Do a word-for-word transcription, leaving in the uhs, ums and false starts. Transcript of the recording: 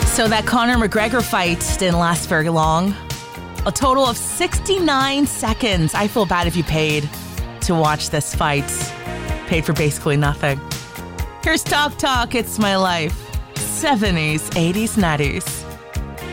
So that Conor McGregor fight didn't last very long. A total of sixty-nine seconds. I feel bad if you paid to watch this fight. Paid for basically nothing. Here's Talk Talk, It's My Life. seventies, eighties, nineties.